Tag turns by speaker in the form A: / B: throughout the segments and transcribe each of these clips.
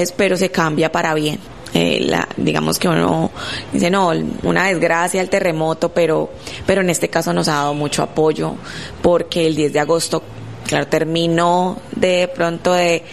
A: dificultades, pero se cambia para bien. Digamos que uno dice, no, una desgracia el terremoto, pero en este caso nos ha dado mucho apoyo, porque el 10 de agosto, claro, terminó de pronto de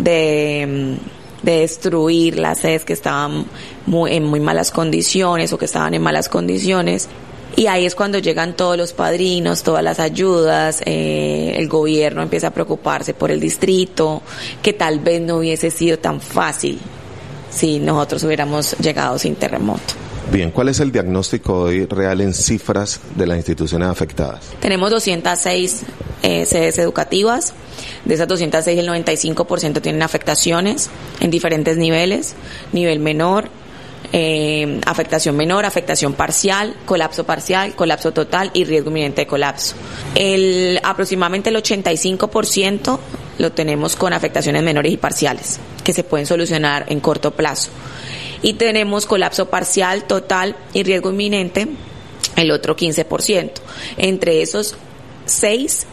A: destruir las sedes que estaban en muy malas condiciones o que estaban en malas condiciones. Y ahí es cuando llegan todos los padrinos, todas las ayudas, el gobierno empieza a preocuparse por el distrito, que tal vez no hubiese sido tan fácil si nosotros hubiéramos llegado sin terremoto.
B: Bien, ¿cuál es el diagnóstico hoy real en cifras de las instituciones afectadas?
A: Tenemos 206 sedes educativas. De esas 206, el 95% tienen afectaciones en diferentes niveles. Nivel menor, afectación menor, afectación parcial, colapso total y riesgo inminente de colapso. Aproximadamente el 85% lo tenemos con afectaciones menores y parciales, que se pueden solucionar en corto plazo. Y tenemos colapso parcial, total y riesgo inminente, el otro 15%. Entre esos 6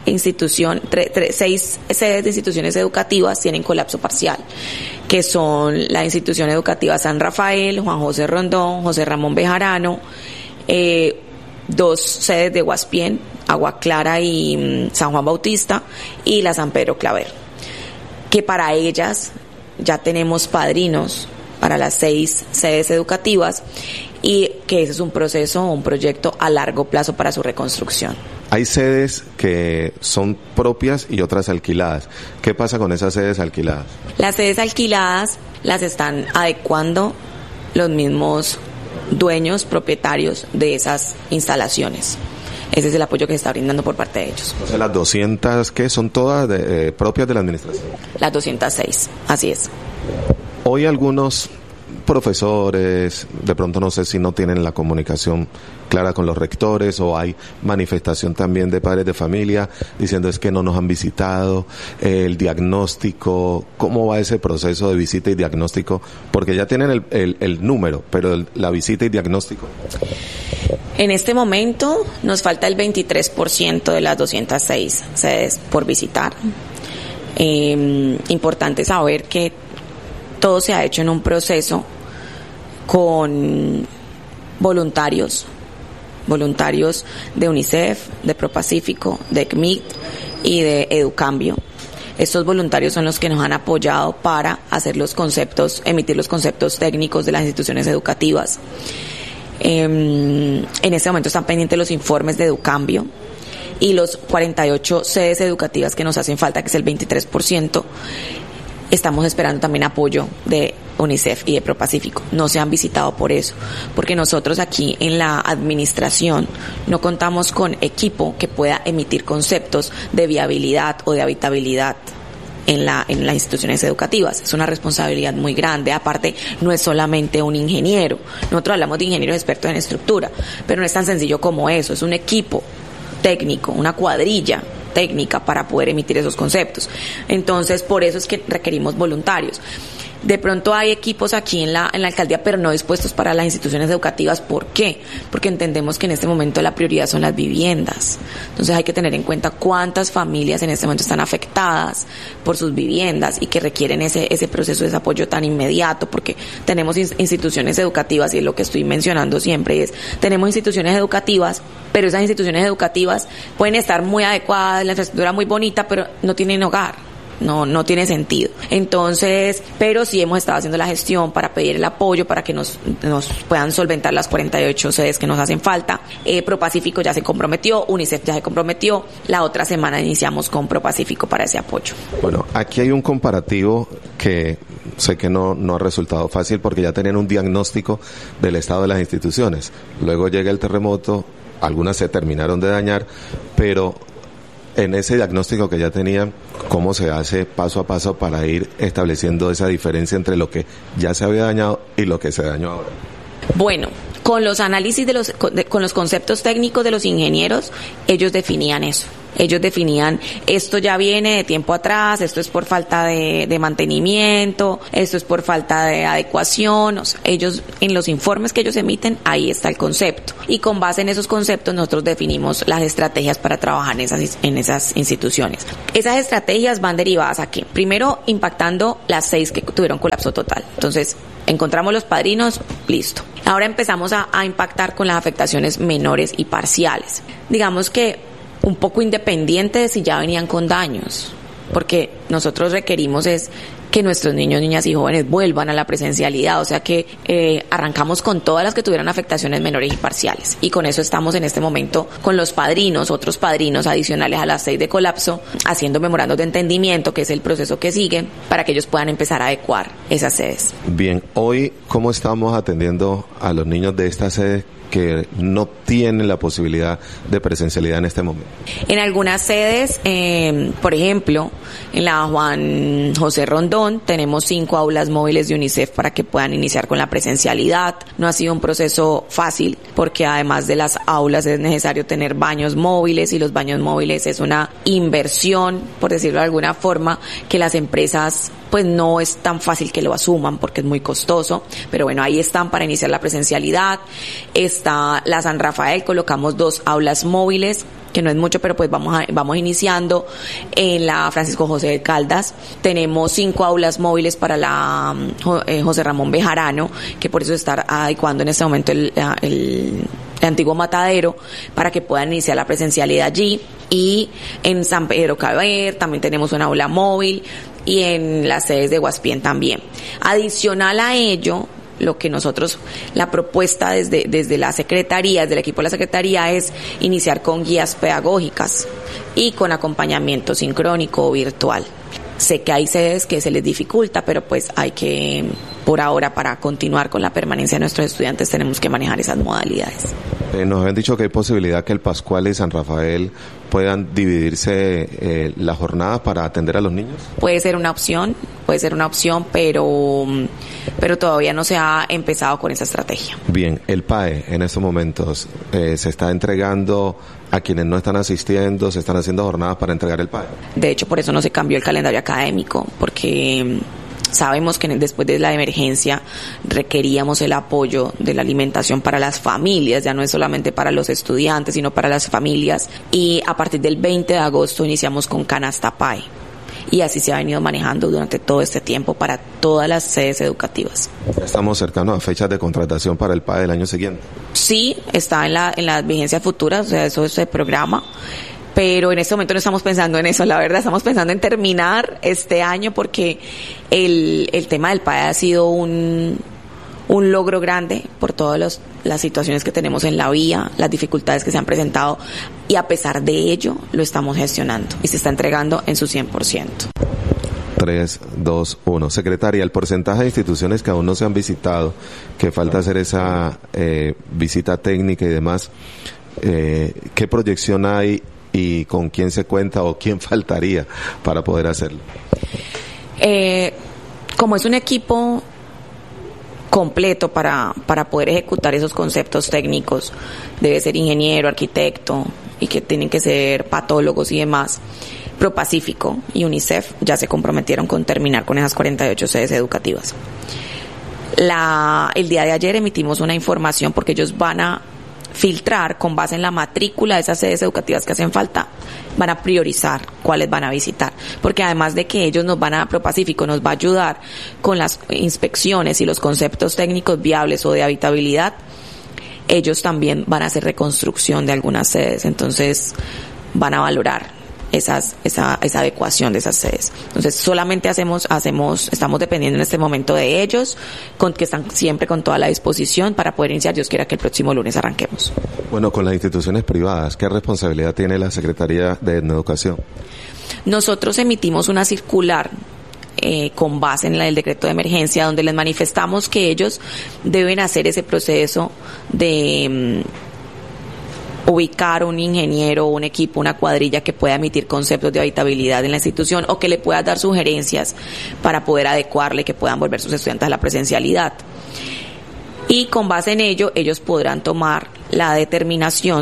A: sedes de instituciones educativas tienen colapso parcial, que son la institución educativa San Rafael, Juan José Rondón, José Ramón Bejarano, 2 sedes de Guaspién, Agua Clara y San Juan Bautista, y la San Pedro Claver, que para ellas ya tenemos padrinos para las 6 sedes educativas, y que ese es un proyecto a largo plazo para su reconstrucción.
B: Hay sedes que son propias y otras alquiladas. ¿Qué pasa con esas sedes alquiladas?
A: Las sedes alquiladas las están adecuando los mismos dueños, propietarios de esas instalaciones. Ese es el apoyo que se está brindando por parte de ellos.
B: O sea, las 200, ¿qué? ¿Son todas propias de la administración?
A: Las 206, así es.
B: Hoy algunos profesores, de pronto no sé si no tienen la comunicación clara con los rectores, o hay manifestación también de padres de familia diciendo es que no nos han visitado, el diagnóstico, ¿cómo va ese proceso de visita y diagnóstico? Porque ya tienen el número, pero la visita y diagnóstico.
A: En este momento nos falta el 23% de las 206 sedes por visitar. Importante saber que todo se ha hecho en un proceso con voluntarios de UNICEF, de ProPacífico, de ECMIC y de Educambio. Estos voluntarios son los que nos han apoyado para hacer emitir los conceptos técnicos de las instituciones educativas. En este momento están pendientes los informes de Educambio y los 48 sedes educativas que nos hacen falta, que es el 23%. Estamos esperando también apoyo de UNICEF y de ProPacífico. No se han visitado por eso, porque nosotros aquí en la administración no contamos con equipo que pueda emitir conceptos de viabilidad o de habitabilidad en las instituciones educativas. Es una responsabilidad muy grande. Aparte, no es solamente un ingeniero. Nosotros hablamos de ingenieros expertos en estructura, pero no es tan sencillo como eso. Es un equipo técnico, una cuadrilla técnica para poder emitir esos conceptos. Entonces, por eso es que requerimos voluntarios. De pronto hay equipos aquí en la alcaldía, pero no dispuestos para las instituciones educativas. ¿Por qué? Porque entendemos que en este momento la prioridad son las viviendas. Entonces hay que tener en cuenta cuántas familias en este momento están afectadas por sus viviendas y que requieren ese proceso de apoyo tan inmediato, porque tenemos instituciones educativas, y es lo que estoy mencionando siempre, tenemos instituciones educativas, pero esas instituciones educativas pueden estar muy adecuadas, la infraestructura muy bonita, pero no tienen hogar. No tiene sentido. Entonces, pero sí hemos estado haciendo la gestión para pedir el apoyo para que nos puedan solventar las 48 sedes que nos hacen falta. ProPacífico ya se comprometió, UNICEF ya se comprometió. La otra semana iniciamos con ProPacífico para ese apoyo.
B: Bueno, aquí hay un comparativo que sé que no ha resultado fácil, porque ya tenían un diagnóstico del estado de las instituciones. Luego llega el terremoto, algunas se terminaron de dañar, pero en ese diagnóstico que ya tenían, ¿cómo se hace paso a paso para ir estableciendo esa diferencia entre lo que ya se había dañado y lo que se dañó ahora?
A: Bueno, con los análisis con los conceptos técnicos de los ingenieros, ellos definían eso. Ellos definían, esto ya viene de tiempo atrás, esto es por falta de mantenimiento, esto es por falta de adecuación. O sea, ellos, en los informes que ellos emiten, ahí está el concepto. Y con base en esos conceptos nosotros definimos las estrategias para trabajar en esas instituciones. Esas estrategias van derivadas a ¿qué? Primero, impactando las 6 que tuvieron colapso total. Entonces, encontramos los padrinos, listo. Ahora empezamos a impactar con las afectaciones menores y parciales. Digamos que un poco independiente de si ya venían con daños, porque nosotros requerimos es que nuestros niños, niñas y jóvenes vuelvan a la presencialidad, o sea que arrancamos con todas las que tuvieran afectaciones menores y parciales, y con eso estamos en este momento con los padrinos, otros padrinos adicionales a las 6 de colapso, haciendo memorandos de entendimiento, que es el proceso que sigue, para que ellos puedan empezar a adecuar esas sedes.
B: Bien, hoy, ¿cómo estamos atendiendo a los niños de estas sedes que no tienen la posibilidad de presencialidad en este momento?
A: En algunas sedes, por ejemplo, en la Juan José Rondón, tenemos 5 aulas móviles de UNICEF para que puedan iniciar con la presencialidad. No ha sido un proceso fácil, porque además de las aulas es necesario tener baños móviles, y los baños móviles es una inversión, por decirlo de alguna forma, que las empresas pues no es tan fácil que lo asuman porque es muy costoso, pero bueno, ahí están para iniciar la presencialidad. Está la San Rafael, colocamos 2 aulas móviles, que no es mucho, pero pues vamos iniciando. En la Francisco José de Caldas tenemos 5 aulas móviles para la José Ramón Bejarano, que por eso está adecuando en este momento el antiguo matadero, para que puedan iniciar la presencialidad allí. Y en San Pedro Caber también tenemos una aula móvil, y en las sedes de Guaspien también. Adicional a ello, lo que nosotros, la propuesta desde la Secretaría, desde el equipo de la Secretaría, es iniciar con guías pedagógicas y con acompañamiento sincrónico o virtual. Sé que hay sedes que se les dificulta, pero pues hay que, por ahora, para continuar con la permanencia de nuestros estudiantes, tenemos que manejar esas modalidades.
B: Nos habían dicho que hay posibilidad que el Pascual y San Rafael puedan dividirse las jornadas para atender a los niños.
A: Puede ser una opción, pero todavía no se ha empezado con esa estrategia.
B: Bien, el PAE en estos momentos se está entregando a quienes no están asistiendo, se están haciendo jornadas para entregar el PAE.
A: De hecho, por eso no se cambió el calendario académico, porque sabemos que después de la emergencia requeríamos el apoyo de la alimentación para las familias, ya no es solamente para los estudiantes, sino para las familias, y a partir del 20 de agosto iniciamos con Canasta PAE, y así se ha venido manejando durante todo este tiempo para todas las sedes educativas.
B: Estamos cercanos a fechas de contratación para el PAE del año siguiente.
A: Sí, está en las vigencias futuras, o sea, eso se programa. Pero en este momento no estamos pensando en eso, la verdad, estamos pensando en terminar este año, porque el tema del PAE ha sido un logro grande por todas las situaciones que tenemos en la vía, las dificultades que se han presentado, y a pesar de ello lo estamos gestionando y se está entregando en su 100%.
B: 3, 2, 1. Secretaria, el porcentaje de instituciones que aún no se han visitado, que falta hacer esa visita técnica y demás, ¿qué proyección hay y con quién se cuenta o quién faltaría para poder hacerlo?
A: Como es un equipo completo para poder ejecutar esos conceptos técnicos, debe ser ingeniero, arquitecto, y que tienen que ser patólogos y demás. ProPacífico y UNICEF ya se comprometieron con terminar con esas 48 sedes educativas. El día de ayer emitimos una información, porque ellos van a filtrar con base en la matrícula de esas sedes educativas que hacen falta, van a priorizar cuáles van a visitar, porque además de que ellos ProPacífico nos va a ayudar con las inspecciones y los conceptos técnicos viables o de habitabilidad, ellos también van a hacer reconstrucción de algunas sedes, entonces van a valorar esa adecuación de esas sedes. Entonces solamente estamos dependiendo en este momento de ellos, que están siempre con toda la disposición para poder iniciar. Dios quiera que el próximo lunes arranquemos.
B: Bueno, con las instituciones privadas, ¿qué responsabilidad tiene la Secretaría de Educación?
A: Nosotros emitimos una circular con base en el decreto de emergencia, donde les manifestamos que ellos deben hacer ese proceso de ubicar un ingeniero, un equipo, una cuadrilla que pueda emitir conceptos de habitabilidad en la institución, o que le pueda dar sugerencias para poder adecuarle, que puedan volver sus estudiantes a la presencialidad. Y con base en ello, ellos podrán tomar la determinación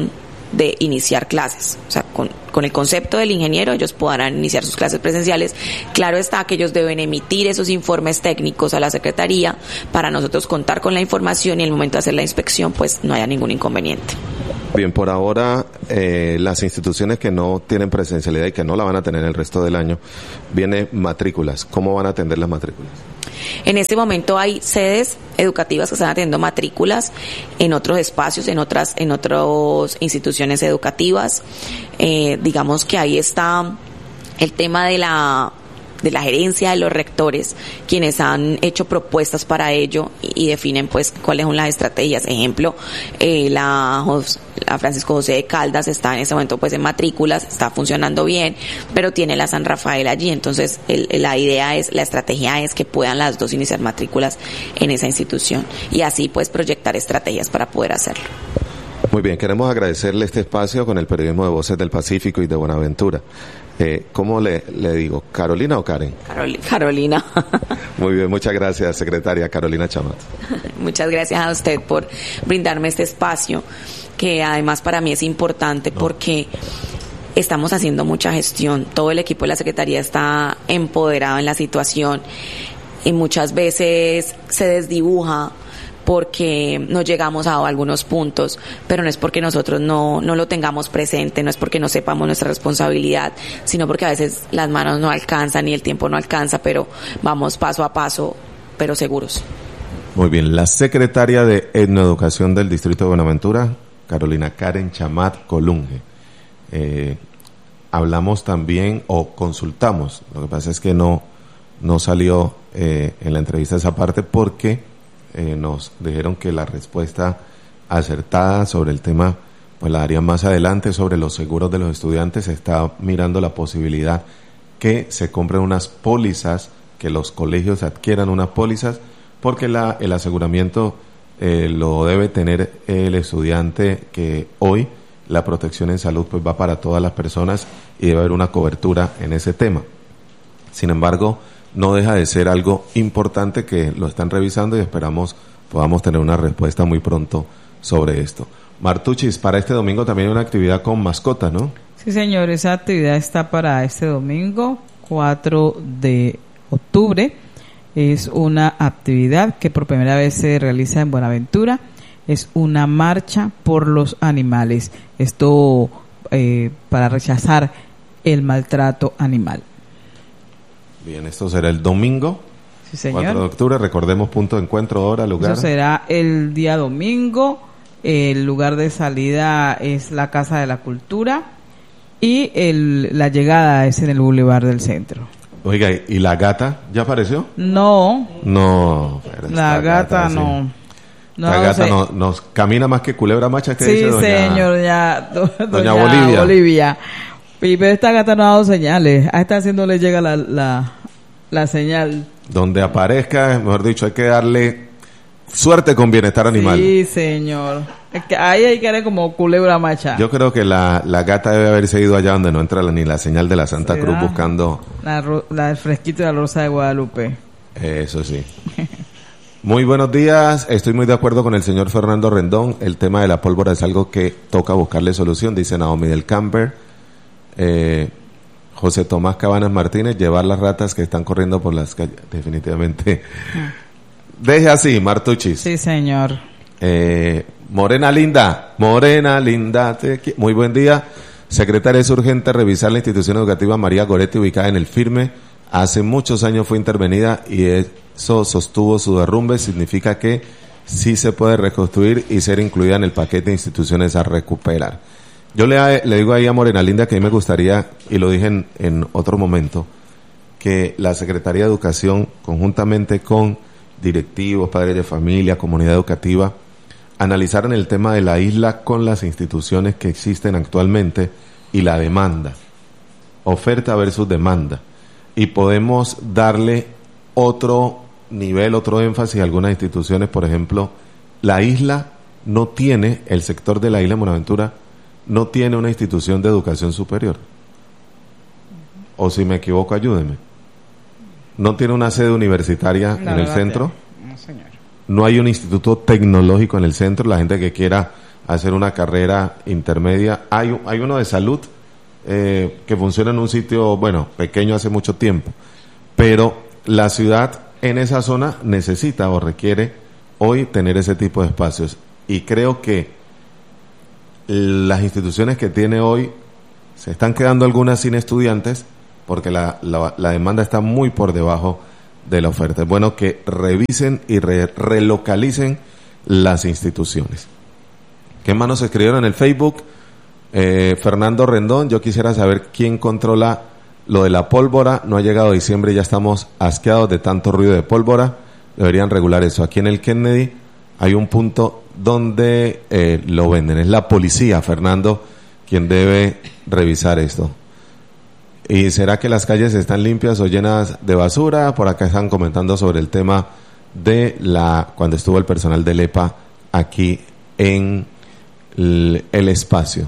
A: de iniciar clases. O sea, con el concepto del ingeniero, ellos podrán iniciar sus clases presenciales. Claro está que ellos deben emitir esos informes técnicos a la Secretaría para nosotros contar con la información y en el momento de hacer la inspección, pues no haya ningún inconveniente.
B: Bien, por ahora, las instituciones que no tienen presencialidad y que no la van a tener el resto del año, vienen matrículas. ¿Cómo van a atender las matrículas?
A: En este momento hay sedes educativas que están atendiendo matrículas en otros espacios, en otras instituciones educativas. Digamos que ahí está el tema de la gerencia de los rectores, quienes han hecho propuestas para ello y definen pues cuáles son las estrategias. Ejemplo, la Francisco José de Caldas está en este momento pues en matrículas, está funcionando bien, pero tiene la San Rafael allí. Entonces la estrategia es que puedan las dos iniciar matrículas en esa institución y así pues proyectar estrategias para poder hacerlo.
B: Muy bien, queremos agradecerle este espacio con el periodismo de Voces del Pacífico y de Buenaventura. ¿Cómo le digo? ¿Carolina o Karen?
A: Carolina.
B: Muy bien, muchas gracias, secretaria Carolina Chamat.
A: Muchas gracias a usted por brindarme este espacio, que además para mí es importante porque estamos haciendo mucha gestión. Todo el equipo de la Secretaría está empoderado en la situación y muchas veces se desdibuja porque no llegamos a algunos puntos, pero no es porque nosotros no lo tengamos presente, no es porque no sepamos nuestra responsabilidad, sino porque a veces las manos no alcanzan y el tiempo no alcanza, pero vamos paso a paso, pero seguros.
B: Muy bien, la secretaria de Etnoeducación del Distrito de Buenaventura, Carolina Karen Chamat Colunge. Hablamos también, o consultamos, lo que pasa es que no salió en la entrevista esa parte porque nos dijeron que la respuesta acertada sobre el tema pues la darían más adelante. Sobre los seguros de los estudiantes, se está mirando la posibilidad que se compren unas pólizas, que los colegios adquieran unas pólizas, porque el aseguramiento lo debe tener el estudiante, que hoy la protección en salud pues va para todas las personas y debe haber una cobertura en ese tema. Sin embargo, no deja de ser algo importante que lo están revisando y esperamos podamos tener una respuesta muy pronto sobre esto. Martuchis, para este domingo también hay una actividad con mascotas, ¿no?
C: Sí, señor, esa actividad está para este domingo, 4 de octubre. Es una actividad que por primera vez se realiza en Buenaventura. Es una marcha por los animales. Esto para rechazar el maltrato animal.
B: Bien, esto será el domingo, sí, señor. 4 de octubre, recordemos punto de encuentro, hora, lugar.
C: Eso será el día domingo, el lugar de salida es la Casa de la Cultura y la llegada es en el Boulevard del Centro.
B: Oiga, ¿y la gata ya apareció?
C: No,
B: la
C: gata no.
B: La gata nos camina más que culebra macha, que
C: sí,
B: dice
C: doña Bolivia. Y pero esta gata no ha dado señales. A esta sí no le llega la señal.
B: Donde aparezca, mejor dicho, hay que darle suerte con bienestar animal.
C: Sí, señor. Es que ahí hay que dar como culebra macha.
B: Yo creo que la gata debe haberse ido allá donde no entra ni la señal de la Santa Cruz buscando...
C: el fresquito de la Rosa de Guadalupe.
B: Eso sí. Muy buenos días. Estoy muy de acuerdo con el señor Fernando Rendón. El tema de la pólvora es algo que toca buscarle solución, dice Naomi del Camper. José Tomás Cabanas Martínez, llevar las ratas que están corriendo por las calles, definitivamente. Deje así, Martuchis.
C: Sí, señor.
B: Morena Linda, muy buen día. Secretaria, es urgente revisar la institución educativa María Goretti, ubicada en El Firme. Hace muchos años fue intervenida y eso sostuvo su derrumbe. Significa que sí se puede reconstruir y ser incluida en el paquete de instituciones a recuperar. Yo le digo ahí a Morena Linda que a mí me gustaría, y lo dije en otro momento, que la Secretaría de Educación, conjuntamente con directivos, padres de familia, comunidad educativa, analizaran el tema de la isla con las instituciones que existen actualmente y la demanda, oferta versus demanda, y podemos darle otro nivel, otro énfasis a algunas instituciones. Por ejemplo, la isla no tiene, el sector de la isla de Buenaventura no tiene una institución de educación superior. O si me equivoco, ayúdeme. No tiene una sede universitaria en el centro.
C: No, señor.
B: No hay un instituto tecnológico en el centro. La gente que quiera hacer una carrera intermedia. Hay uno de salud que funciona en un sitio, bueno, pequeño hace mucho tiempo, pero la ciudad en esa zona necesita o requiere hoy tener ese tipo de espacios, y creo que las instituciones que tiene hoy se están quedando algunas sin estudiantes porque la demanda está muy por debajo de la oferta. Es bueno que revisen y relocalicen las instituciones. ¿Qué más nos escribieron en el Facebook? Fernando Rendón, yo quisiera saber quién controla lo de la pólvora. No ha llegado diciembre y ya estamos asqueados de tanto ruido de pólvora. Deberían regular eso. Aquí en el Kennedy hay un punto donde lo venden. Es la policía, Fernando, quien debe revisar esto. ¿Y será que las calles están limpias o llenas de basura? Por acá están comentando sobre el tema de cuando estuvo el personal del EPA aquí en el espacio.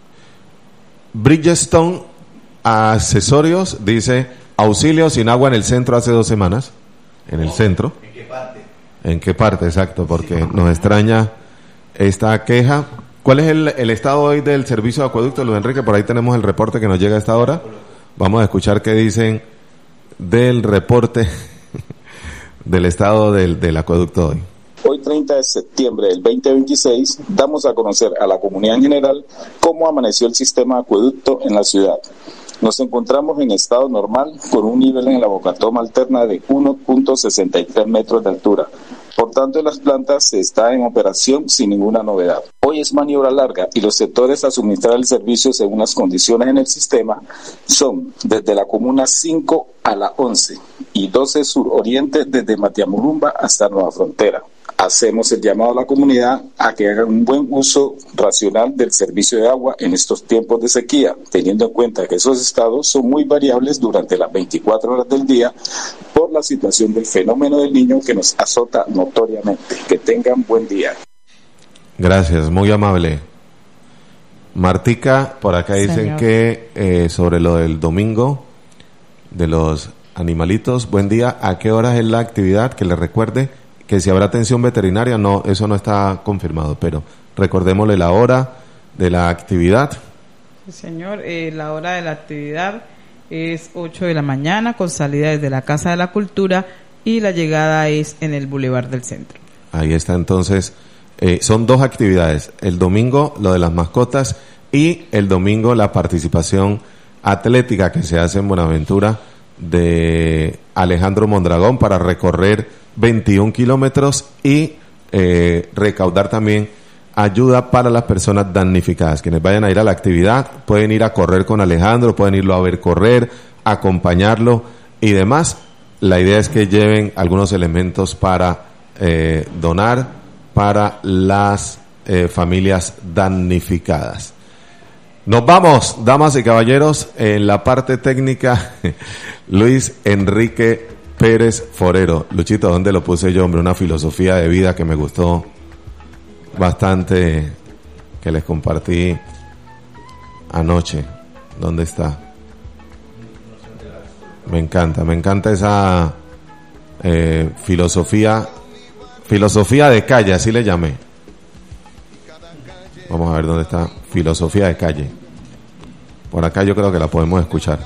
B: Bridgestone Accesorios dice: auxilio, sin agua en el centro hace 2 semanas. ¿En el centro?
D: ¿En qué parte?
B: ¿En qué parte? Exacto, porque nos extraña esta queja. ¿Cuál es el estado hoy del servicio de acueducto, Luis Enrique? Por ahí tenemos el reporte que nos llega a esta hora. Vamos a escuchar qué dicen del reporte del estado del acueducto hoy.
E: Hoy, 30 de septiembre del 2026, damos a conocer a la comunidad en general cómo amaneció el sistema de acueducto en la ciudad. Nos encontramos en estado normal con un nivel en la bocatoma alterna de 1.63 metros de altura. Por tanto, en las plantas se está en operación sin ninguna novedad. Hoy es maniobra larga y los sectores a suministrar el servicio según las condiciones en el sistema son desde la comuna 5 a la 11 y 12 suroriente desde Matiamurumba hasta Nueva Frontera. Hacemos el llamado a la comunidad a que hagan un buen uso racional del servicio de agua en estos tiempos de sequía, teniendo en cuenta que esos estados son muy variables durante las 24 horas del día por la situación del fenómeno del Niño que nos azota notoriamente. Que tengan buen día.
B: Gracias, muy amable. Martica, por acá dicen, señor, que sobre lo del domingo de los animalitos, buen día, ¿a qué horas es la actividad? Que le recuerde que si habrá atención veterinaria, no, eso no está confirmado, pero recordémosle la hora de la actividad.
C: Sí, señor, la hora de la actividad es 8 de la mañana con salida desde la Casa de la Cultura y la llegada es en el Boulevard del Centro.
B: Ahí está, entonces, son 2 actividades, el domingo lo de las mascotas y el domingo la participación atlética que se hace en Buenaventura de Alejandro Mondragón para recorrer 21 kilómetros y recaudar también ayuda para las personas damnificadas. Quienes vayan a ir a la actividad pueden ir a correr con Alejandro, pueden irlo a ver correr, acompañarlo y demás. La idea es que lleven algunos elementos para donar para las familias damnificadas. Nos vamos, damas y caballeros, en la parte técnica, Luis Enrique Pérez Forero. Luchito, ¿dónde lo puse yo, hombre? Una filosofía de vida que me gustó bastante, que les compartí anoche. ¿Dónde está? Me encanta esa filosofía de calle, así le llamé. Vamos a ver dónde está. Filosofía de calle. Por acá yo creo que la podemos escuchar.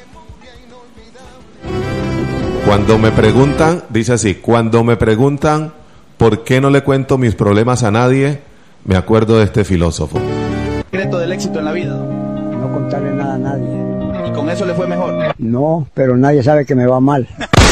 B: Cuando me preguntan, dice así: cuando me preguntan por qué no le cuento mis problemas a nadie, me acuerdo de este filósofo.
D: ¿El secreto del éxito en la vida?
F: No contarle nada a nadie.
D: ¿Y con eso le fue mejor?
F: No, pero nadie sabe que me va mal.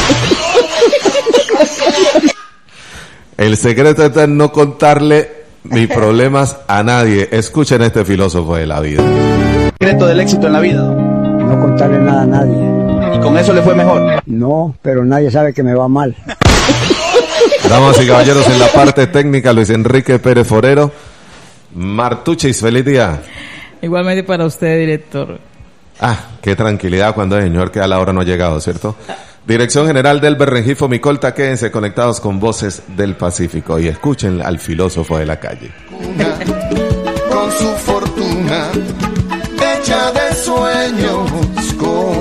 B: El secreto está en no contarle mis problemas a nadie. Escuchen a este filósofo de la vida.
D: ¿El secreto del éxito en la vida?
F: No contarle nada a nadie.
D: ¿Y con eso le fue mejor?
F: No, pero nadie sabe que me va mal.
B: Damas y caballeros, en la parte técnica, Luis Enrique Pérez Forero. Martuchis, feliz día.
C: Igualmente para usted, director.
B: Qué tranquilidad cuando el señor que a la hora no ha llegado, ¿cierto? Dirección General del Rengifo Micolta, quédense conectados con Voces del Pacífico y escuchen al filósofo de la calle.
G: Con su fortuna hecha de sueños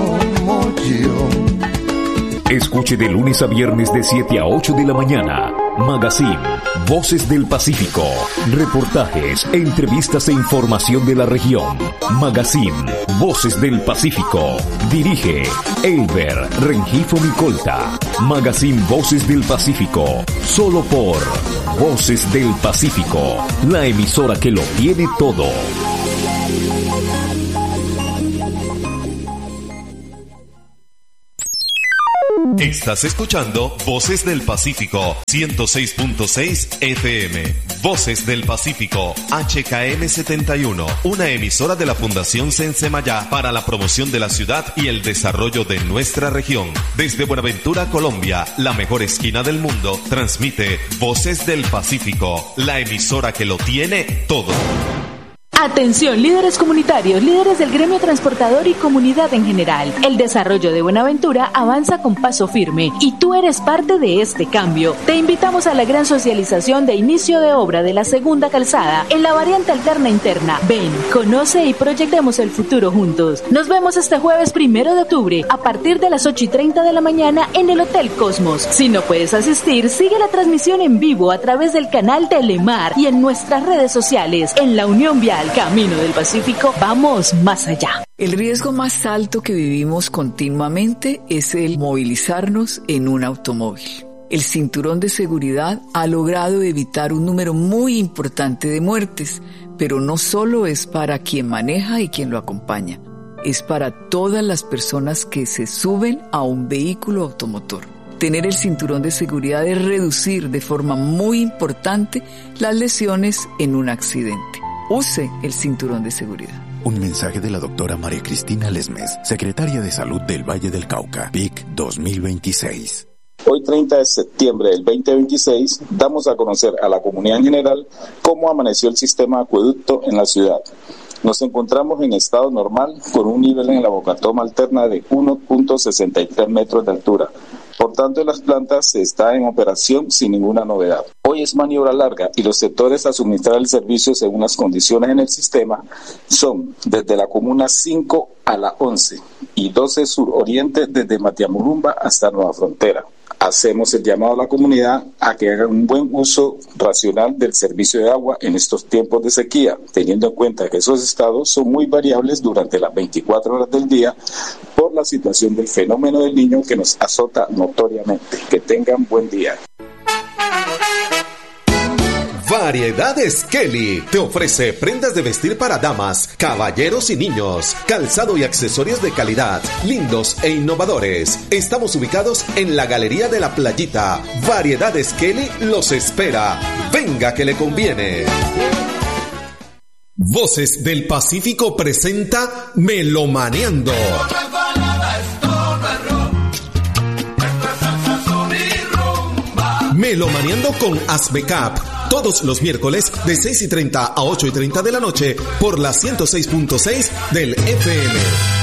G: como yo.
H: Escuche de lunes a viernes de 7 a 8 de la mañana Magazine, Voces del Pacífico. Reportajes, entrevistas e información de la región. Magazine, Voces del Pacífico. Dirige Elber Rengifo Micolta. Magazine Voces del Pacífico. Solo por Voces del Pacífico, la emisora que lo tiene todo.
I: Estás escuchando Voces del Pacífico 106.6 FM. Voces del Pacífico HKM 71, una emisora de la Fundación Sensemayá para la promoción de la ciudad y el desarrollo de nuestra región. Desde Buenaventura, Colombia, la mejor esquina del mundo, transmite Voces del Pacífico, la emisora que lo tiene todo.
J: Atención, líderes comunitarios, líderes del gremio transportador y comunidad en general. El desarrollo de Buenaventura avanza con paso firme y tú eres parte de este cambio. Te invitamos a la gran socialización de inicio de obra de la segunda calzada en la variante alterna interna. Ven, conoce y proyectemos el futuro juntos. Nos vemos este jueves 1 de octubre a partir de las 8:30 de la mañana en el Hotel Cosmos. Si no puedes asistir, sigue la transmisión en vivo a través del canal Telemar y en nuestras redes sociales. En la Unión Vial Camino del Pacífico, vamos más allá.
K: El riesgo más alto que vivimos continuamente es el movilizarnos en un automóvil. El cinturón de seguridad ha logrado evitar un número muy importante de muertes, pero no solo es para quien maneja y quien lo acompaña, es para todas las personas que se suben a un vehículo automotor. Tener el cinturón de seguridad es reducir de forma muy importante las lesiones en un accidente. Use el cinturón de seguridad.
L: Un mensaje de la doctora María Cristina Lesmes, secretaria de Salud del Valle del Cauca, PIC 2026.
E: Hoy 30 de septiembre del 2026 damos a conocer a la comunidad en general cómo amaneció el sistema de acueducto en la ciudad. Nos encontramos en estado normal con un nivel en la bocatoma alterna de 1.63 metros de altura. Por tanto, las plantas están en operación sin ninguna novedad. Hoy es maniobra larga y los sectores a suministrar el servicio según las condiciones en el sistema son desde la comuna 5 a la 11 y 12 suroriente desde Matiamurumba hasta Nueva Frontera. Hacemos el llamado a la comunidad a que hagan un buen uso racional del servicio de agua en estos tiempos de sequía, teniendo en cuenta que esos estados son muy variables durante las 24 horas del día por la situación del fenómeno del Niño que nos azota notoriamente. Que tengan buen día.
I: Variedades Kelly te ofrece prendas de vestir para damas, caballeros y niños, calzado y accesorios de calidad, lindos e innovadores. Estamos ubicados en la Galería de la Playita. Variedades Kelly los espera. Venga que le conviene. Voces del Pacífico presenta Melomaneando. Melomaneando con Asmecap. Todos los miércoles de 6:30 a 8:30 de la noche por la 106.6 del FM.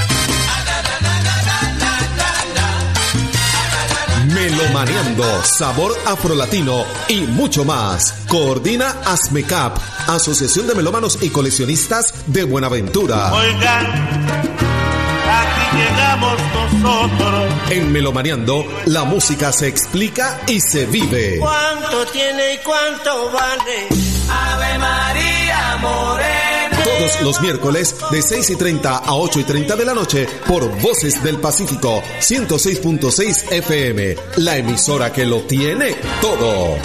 I: Melomaneando, sabor afrolatino y mucho más. Coordina Asmecap, Asociación de Melómanos y Coleccionistas de Buenaventura.
M: Oigan, aquí llegamos nosotros.
I: En Melomaneando, la música se explica y se vive.
M: ¿Cuánto tiene y cuánto vale? Ave María Morena.
I: Todos los miércoles de 6:30 a 8:30 de la noche por Voces del Pacífico 106.6 FM, la emisora que lo tiene todo.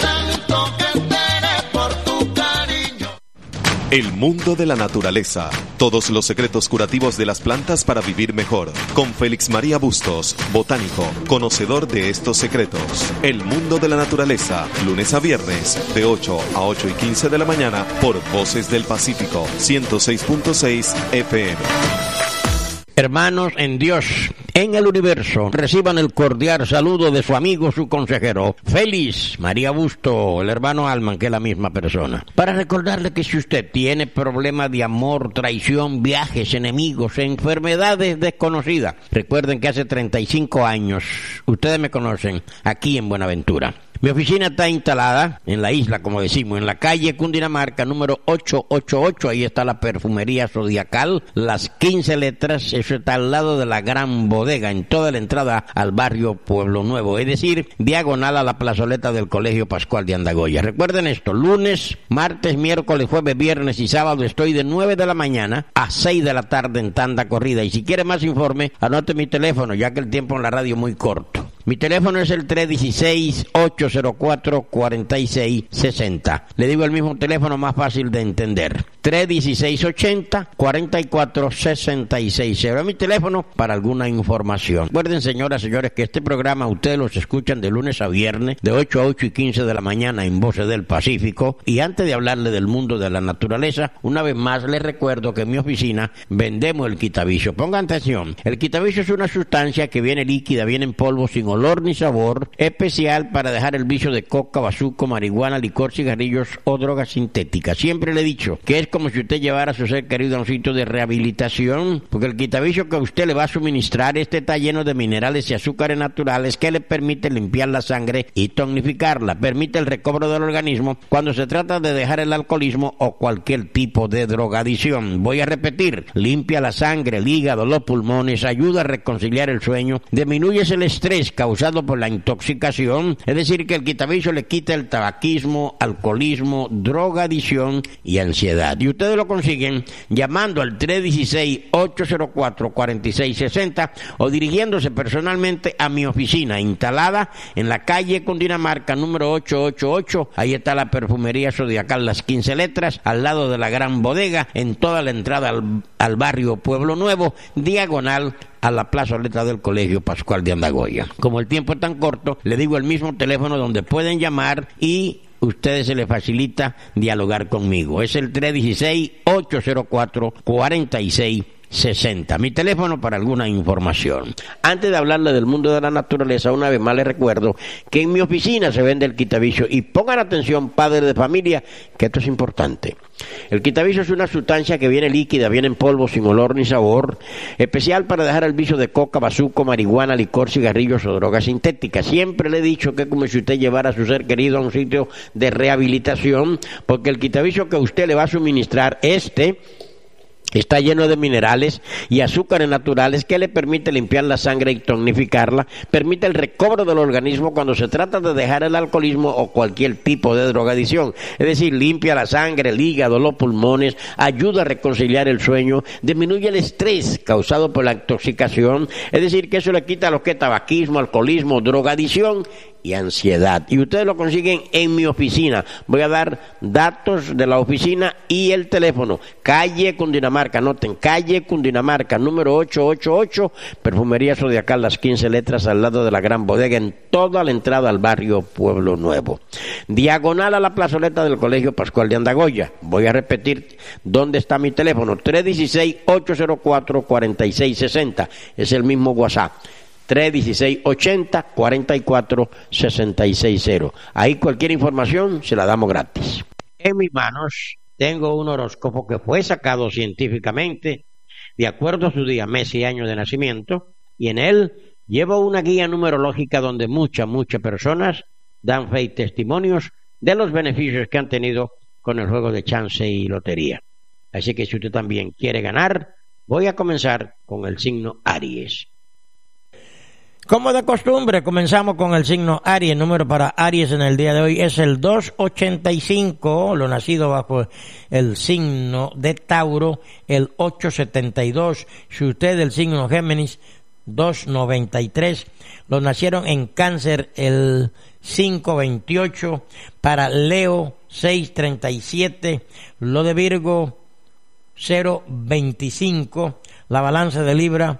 I: El mundo de la naturaleza. Todos los secretos curativos de las plantas para vivir mejor. Con Félix María Bustos, botánico, conocedor de estos secretos. El mundo de la naturaleza. Lunes a viernes, de 8 a 8:15 de la mañana, por Voces del Pacífico, 106.6 FM.
N: Hermanos en Dios, en el universo, reciban el cordial saludo de su amigo, su consejero, Félix María Busto, el hermano Alman, que es la misma persona. Para recordarle que si usted tiene problemas de amor, traición, viajes, enemigos, enfermedades desconocidas, recuerden que hace 35 años, ustedes me conocen, aquí en Buenaventura, Mi oficina está instalada en la isla, como decimos, en la calle Cundinamarca, número 888. Ahí está la perfumería Zodiacal, las 15 letras. Eso está al lado de la Gran Bodega, en toda la entrada al barrio Pueblo Nuevo. Es decir, diagonal a la plazoleta del Colegio Pascual de Andagoya. Recuerden esto, lunes, martes, miércoles, jueves, viernes y sábado estoy de 9 de la mañana a 6 de la tarde en tanda corrida. Y si quiere más informe, anote mi teléfono, ya que el tiempo en la radio es muy corto. Mi teléfono es el 316-804-4660. Le digo el mismo teléfono más fácil de entender. 316-80-44-66. Es mi teléfono para alguna información. Recuerden, señoras y señores, que este programa ustedes los escuchan de lunes a viernes, de 8 a 8 y 15 de la mañana en Voces del Pacífico. Y antes de hablarle del mundo de la naturaleza, una vez más les recuerdo que en mi oficina vendemos el quitavicio. Pongan atención. El quitavicio es una sustancia que viene líquida, viene en polvo sin olor ni sabor, especial para dejar el vicio de coca, bazuco, marihuana, licor, cigarrillos o drogas sintéticas. Siempre le he dicho que es como si usted llevara a su ser querido a un sitio de rehabilitación, porque el quitavicio que usted le va a suministrar, está lleno de minerales y azúcares naturales que le permite limpiar la sangre y tonificarla, permite el recobro del organismo cuando se trata de dejar el alcoholismo o cualquier tipo de drogadicción. Voy a repetir, limpia la sangre, el hígado, los pulmones, ayuda a reconciliar el sueño, disminuye el estrés causado por la intoxicación, es decir, que el quitavicio le quita el tabaquismo, alcoholismo, drogadicción y ansiedad. Y ustedes lo consiguen llamando al 316-804-4660 o dirigiéndose personalmente a mi oficina, instalada en la calle Cundinamarca, número 888. Ahí está la perfumería Zodiacal, las 15 letras, al lado de la Gran Bodega, en toda la entrada al barrio Pueblo Nuevo, diagonal a la plazoleta del Colegio Pascual de Andagoya. Como el tiempo es tan corto, le digo el mismo teléfono donde pueden llamar y ustedes se les facilita dialogar conmigo. Es el 316-804-4660. Mi teléfono para alguna información. Antes de hablarle del mundo de la naturaleza, una vez más les recuerdo que en mi oficina se vende el quitavicio. Y pongan atención, padres de familia, que esto es importante. El quitavicio es una sustancia que viene líquida, viene en polvo sin olor ni sabor, especial para dejar el vicio de coca, bazuco, marihuana, licor, cigarrillos o drogas sintéticas. Siempre le he dicho que es como si usted llevara a su ser querido a un sitio de rehabilitación, porque el quitavicio que usted le va a suministrar está lleno de minerales y azúcares naturales que le permite limpiar la sangre y tonificarla, permite el recobro del organismo cuando se trata de dejar el alcoholismo o cualquier tipo de drogadicción. Es decir, limpia la sangre, el hígado, los pulmones, ayuda a reconciliar el sueño, disminuye el estrés causado por la intoxicación. Es decir, que eso le quita lo que es tabaquismo, alcoholismo, drogadicción y ansiedad. Y ustedes lo consiguen en mi oficina. Voy a dar datos de la oficina y el teléfono. Calle Cundinamarca, anoten, calle Cundinamarca, número 888, perfumería Zodiacal, las 15 letras, al lado de la Gran Bodega, en toda la entrada al barrio Pueblo Nuevo. Diagonal a la plazoleta del Colegio Pascual de Andagoya. Voy a repetir dónde está mi teléfono, 316-804-4660. Es el mismo WhatsApp. 316-80-44-660. Ahí cualquier información se la damos gratis. En mis manos tengo un horóscopo que fue sacado científicamente de acuerdo a su día, mes y año de nacimiento, y en él llevo una guía numerológica donde muchas personas dan fe y testimonios de los beneficios que han tenido con el juego de chance y lotería. Así que si usted también quiere ganar, voy a comenzar con el signo Aries. Como de costumbre, comenzamos con el signo Aries. El número para Aries en el día de hoy es el 285, lo nacido bajo el signo de Tauro, el 872. Si usted del signo Géminis, 293. Los nacieron en Cáncer, el 528. Para Leo, 637. Lo de Virgo, 025. La balanza de Libra,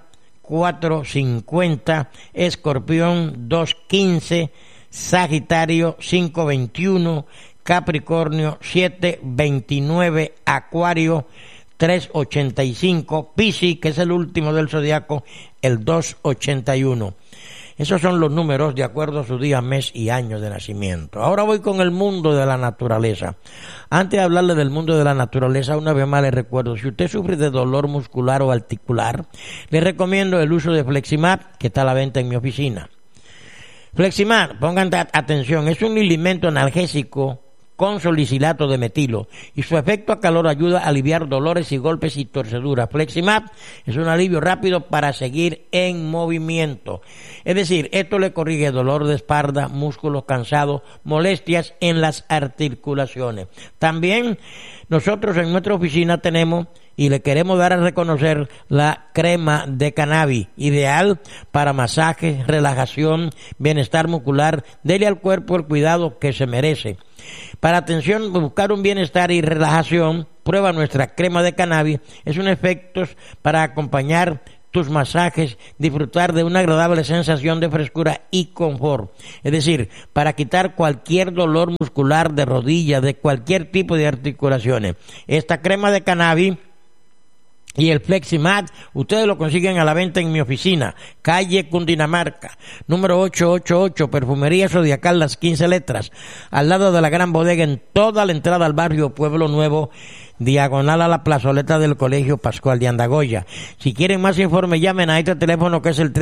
N: 450, Escorpión 215, Sagitario 521, Capricornio 729, Acuario 385, Piscis, que es el último del zodiaco, el 281. Esos son los números de acuerdo a su día, mes y año de nacimiento. Ahora voy con el mundo de la naturaleza. Antes de hablarle del mundo de la naturaleza, una vez más les recuerdo, si usted sufre de dolor muscular o articular, le recomiendo el uso de Fleximap, que está a la venta en mi oficina. Fleximat, pongan atención, es un alimento analgésico con salicilato de metilo y su efecto a calor ayuda a aliviar dolores y golpes y torceduras. Fleximat es un alivio rápido para seguir en movimiento. Es decir, esto le corrige dolor de espalda, músculos cansados, molestias en las articulaciones. También nosotros en nuestra oficina tenemos y le queremos dar a reconocer la crema de cannabis, ideal para masajes, relajación, bienestar muscular. Dele al cuerpo el cuidado que se merece. Para atención, buscar un bienestar y relajación, prueba nuestra crema de cannabis. Es un efecto para acompañar tus masajes, disfrutar de una agradable sensación de frescura y confort. Es decir, para quitar cualquier dolor muscular de rodilla, de cualquier tipo de articulaciones. Esta crema de cannabis y el Fleximat, ustedes lo consiguen a la venta en mi oficina, calle Cundinamarca, número 888, Perfumería Zodiacal, Las 15 Letras, al lado de la Gran Bodega, en toda la entrada al barrio Pueblo Nuevo, diagonal a la plazoleta del Colegio Pascual de Andagoya. Si quieren más informe, llamen a este teléfono que es el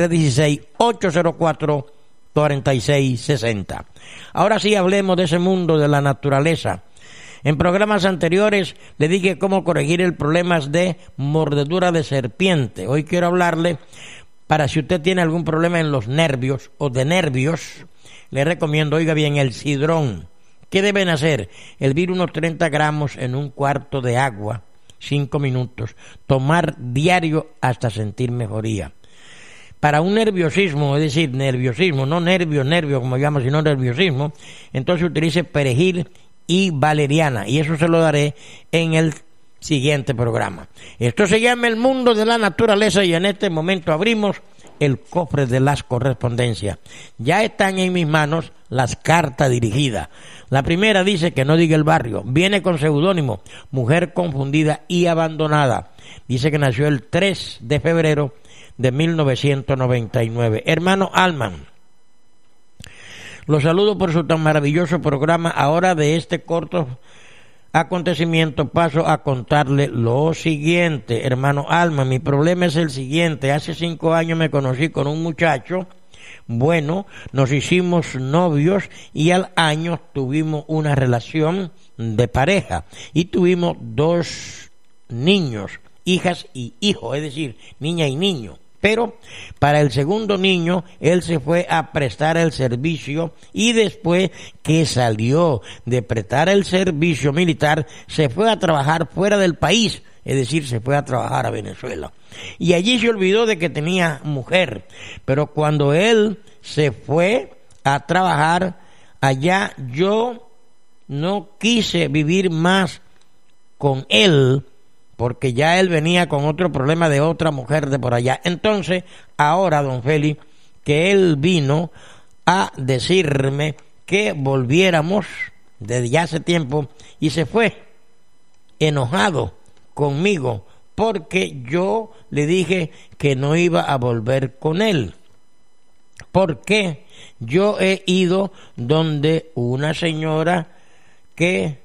N: 316-804-4660. Ahora sí hablemos de ese mundo de la naturaleza. En programas anteriores le dije cómo corregir el problema de mordedura de serpiente. Hoy quiero hablarle para si usted tiene algún problema en los nervios o de nervios, le recomiendo, oiga bien, el cidrón. ¿Qué deben hacer? Hervir unos 30 gramos en un cuarto de agua, 5 minutos. Tomar diario hasta sentir mejoría. Para un nerviosismo, es decir, nerviosismo, no nervio como llamo, sino nerviosismo, entonces utilice perejil y valeriana, y eso se lo daré en el siguiente programa. Esto se llama El Mundo de la Naturaleza y en este momento abrimos el cofre de las correspondencias. Ya están en mis manos las cartas dirigidas. La primera dice que no diga el barrio, viene con seudónimo, mujer confundida y abandonada. Dice que nació el 3 de febrero de 1999. Hermano Alman, los saludo por su tan maravilloso programa. Ahora de este corto acontecimiento paso a contarle lo siguiente. Hermano Alma, mi problema es el siguiente. Hace 5 años me conocí con un muchacho. Bueno, nos hicimos novios y al año tuvimos una relación de pareja y tuvimos 2 niños, hijas y hijos, es decir, niña y niño. Pero para el segundo niño, él se fue a prestar el servicio y después que salió de prestar el servicio militar, se fue a trabajar fuera del país, es decir, se fue a trabajar a Venezuela. Y allí se olvidó de que tenía mujer. Pero cuando él se fue a trabajar allá, yo no quise vivir más con él, porque ya él venía con otro problema de otra mujer de por allá. Entonces, ahora, don Félix, que él vino a decirme que volviéramos desde ya hace tiempo y se fue enojado conmigo porque yo le dije que no iba a volver con él. Porque yo he ido donde una señora que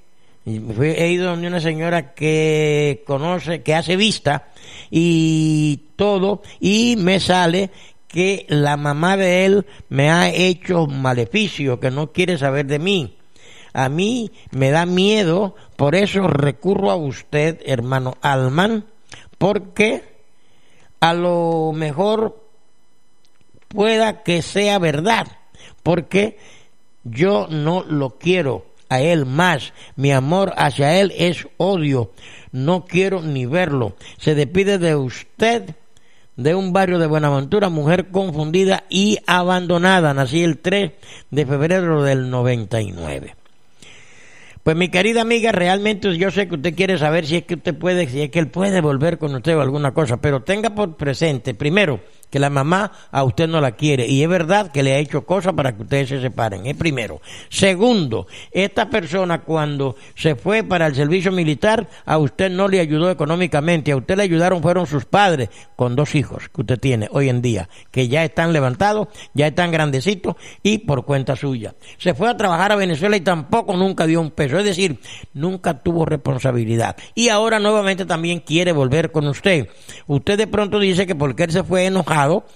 N: conoce, que hace vista y todo, y me sale que la mamá de él me ha hecho maleficio, que no quiere saber de mí. A mí me da miedo, por eso recurro a usted, hermano Alman, porque a lo mejor pueda que sea verdad, porque yo no lo quiero a él más, mi amor hacia él es odio, no quiero ni verlo. Se despide de usted, de un barrio de Buenaventura, mujer confundida y abandonada. Nací el 3 de febrero del 99. Pues mi querida amiga, realmente yo sé que usted quiere saber si es que él puede volver con usted o alguna cosa, pero tenga por presente, primero, que la mamá a usted no la quiere, y es verdad que le ha hecho cosas para que ustedes se separen, es primero. Segundo, esta persona cuando se fue para el servicio militar, a usted no le ayudó económicamente, a usted le ayudaron fueron sus padres, con 2 hijos que usted tiene hoy en día, que ya están levantados, ya están grandecitos, y por cuenta suya. Se fue a trabajar a Venezuela y tampoco nunca dio un peso, es decir, nunca tuvo responsabilidad. Y ahora nuevamente también quiere volver con usted. Usted de pronto dice que porque él se fue enojado,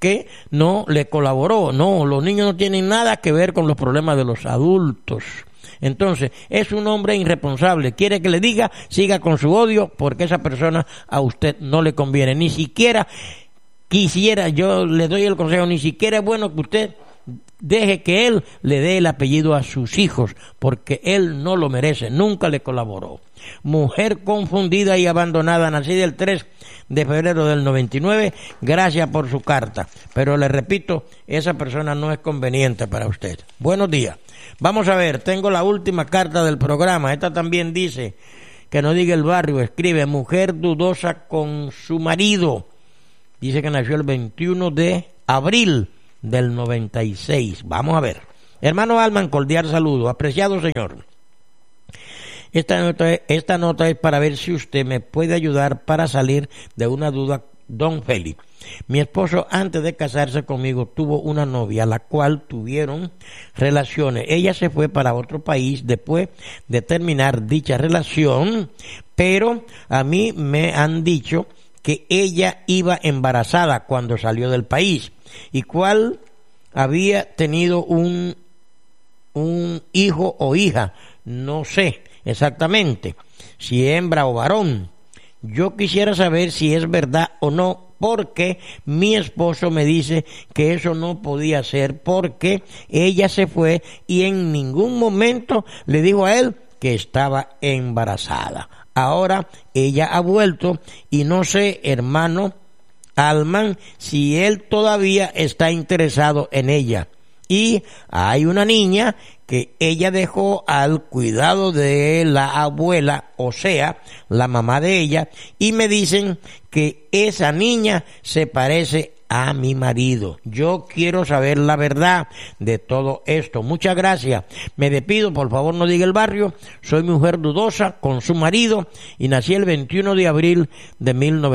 N: que no le colaboró. No, los niños no tienen nada que ver con los problemas de los adultos. Entonces, es un hombre irresponsable. Quiere que le diga, siga con su odio, porque esa persona a usted no le conviene. Ni siquiera quisiera, yo le doy el consejo, ni siquiera es bueno que usted deje que él le dé el apellido a sus hijos, porque él no lo merece, nunca le colaboró. Mujer confundida y abandonada, nacida el 3 de febrero del 99, gracias por su carta, pero le repito, esa persona no es conveniente para usted. Buenos días. Vamos a ver, tengo la última carta del programa. Esta también dice, que no diga el barrio, escribe, mujer dudosa con su marido. Dice que nació el 21 de abril del 96. Vamos a ver. Hermano Alman, cordial saludo. Apreciado señor. Esta nota es para ver si usted me puede ayudar para salir de una duda, don Félix. Mi esposo, antes de casarse conmigo, tuvo una novia, la cual tuvieron relaciones. Ella se fue para otro país después de terminar dicha relación, pero a mí me han dicho que ella iba embarazada cuando salió del país, y cuál había tenido un hijo o hija, no sé exactamente si hembra o varón. Yo quisiera saber si es verdad o no, porque mi esposo me dice que eso no podía ser, porque ella se fue y en ningún momento le dijo a él que estaba embarazada. Ahora ella ha vuelto y no sé, hermano Alman, si él todavía está interesado en ella. Y hay una niña que ella dejó al cuidado de la abuela, o sea, la mamá de ella, y me dicen que esa niña se parece a mi marido. Yo quiero saber la verdad de todo esto. Muchas gracias. Me despido, por favor no diga el barrio. Soy mujer dudosa con su marido y nací el 21 de abril de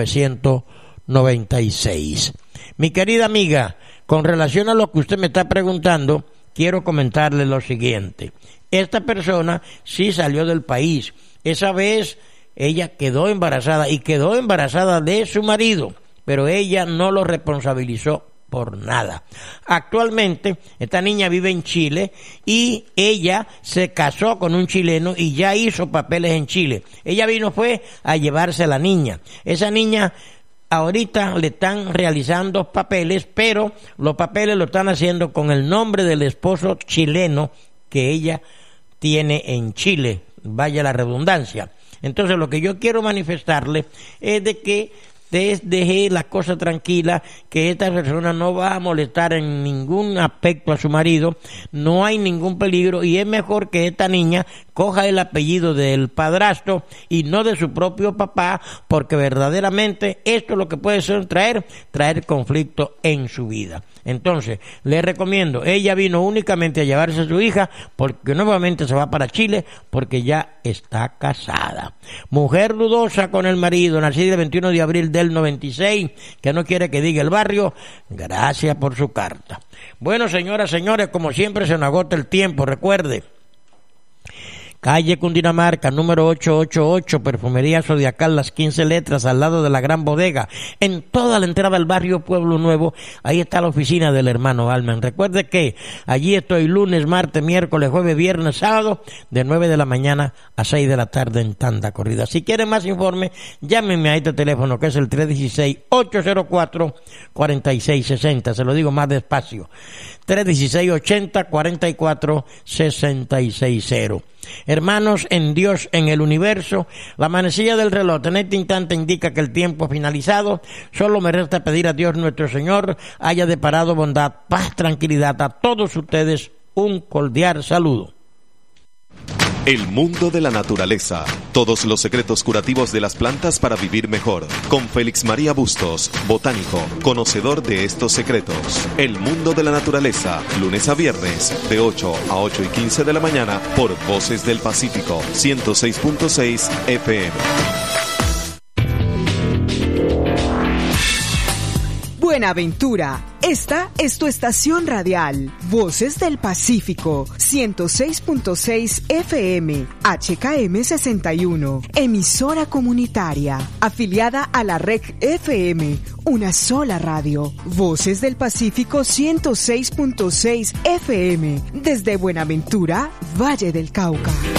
N: 1996. Mi querida amiga, con relación a lo que usted me está preguntando, quiero comentarle lo siguiente. Esta persona sí salió del país. Esa vez ella quedó embarazada y quedó embarazada de su marido, pero ella no lo responsabilizó por nada. Actualmente esta niña vive en Chile y ella se casó con un chileno y ya hizo papeles en Chile. Ella fue a llevarse a la niña. Esa niña ahorita le están realizando papeles, pero los papeles lo están haciendo con el nombre del esposo chileno que ella tiene en Chile, vaya la redundancia. Entonces lo que yo quiero manifestarle es de que deje la cosa tranquila, que esta persona no va a molestar en ningún aspecto a su marido, no hay ningún peligro y es mejor que esta niña coja el apellido del padrastro y no de su propio papá, porque verdaderamente esto es lo que puede ser traer conflicto en su vida. Entonces, le recomiendo, ella vino únicamente a llevarse a su hija porque nuevamente se va para Chile porque ya está casada. Mujer dudosa con el marido, nacida el 21 de abril del 96, que no quiere que diga el barrio, gracias por su carta. Bueno, señoras, señores, como siempre se nos agota el tiempo, recuerde. Calle Cundinamarca, número 888, Perfumería Zodiacal, las 15 letras, al lado de la Gran Bodega. En toda la entrada del barrio Pueblo Nuevo, ahí está la oficina del hermano Alman. Recuerde que allí estoy lunes, martes, miércoles, jueves, viernes, sábado, de 9 de la mañana a 6 de la tarde en tanda corrida. Si quieren más informe, llámenme a este teléfono que es el 316-804-4660. Se lo digo más despacio. 316-80-44-660. Hermanos en Dios, en el universo, la manecilla del reloj en este instante indica que el tiempo ha finalizado. Solo me resta pedir a Dios nuestro Señor haya deparado bondad, paz, tranquilidad a todos ustedes. Un cordial saludo.
I: El mundo de la naturaleza. Todos los secretos curativos de las plantas para vivir mejor. Con Félix María Bustos, botánico, conocedor de estos secretos. El mundo de la naturaleza. Lunes a viernes, de 8 a 8 y 15 de la mañana, por Voces del Pacífico, 106.6 FM.
O: Buenaventura, esta es tu estación radial, Voces del Pacífico, 106.6 FM, HKM 61, emisora comunitaria, afiliada a la Red FM, una sola radio, Voces del Pacífico 106.6 FM, desde Buenaventura, Valle del Cauca.